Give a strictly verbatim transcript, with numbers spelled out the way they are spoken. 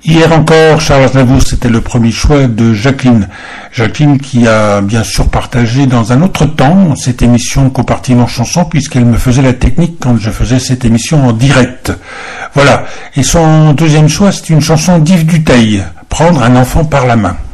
Hier encore, Charles Aznavour, c'était le premier choix de Jacqueline. Jacqueline qui a bien sûr partagé dans un autre temps cette émission Compartiment Chanson, puisqu'elle me faisait la technique quand je faisais cette émission en direct. Voilà. Et son deuxième choix, c'est une chanson d'Yves Duteil, Prendre un enfant par la main.